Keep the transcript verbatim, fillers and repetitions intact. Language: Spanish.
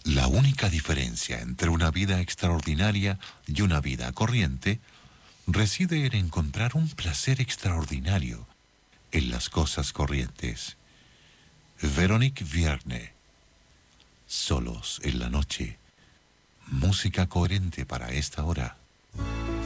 La única diferencia entre una vida extraordinaria y una vida corriente reside en encontrar un placer extraordinario en las cosas corrientes. Véronique Vierne. Solos en la noche. Música coherente para esta hora.